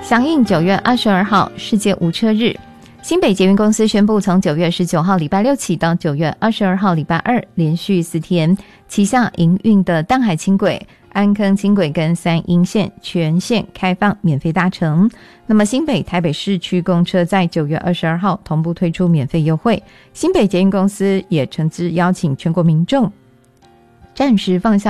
响应9月22号世界无车日，新北捷运公司宣布，从9月19号礼拜六起到9月22号礼拜二，连续4天，旗下营运的淡海轻轨、安坑轻轨跟三鶯线全线开放免费搭乘。那么新北、台北市区公车在9月22号同步推出免费优惠。新北捷运公司也诚挚邀请全国民众暂时放下